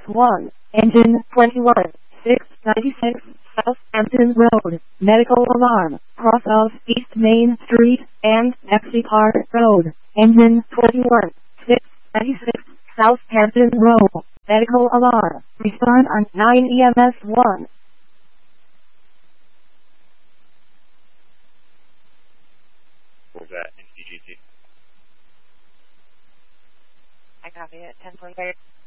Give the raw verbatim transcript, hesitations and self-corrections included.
one, engine twenty-one, six ninety-six, Southampton Road, medical alarm, cross of East Main Street and Bexley Park Road, engine twenty-one, six ninety-six, Southampton Road, medical alarm, respond on nine E M S one. What was that in C G T? I copy it, ten forty-five.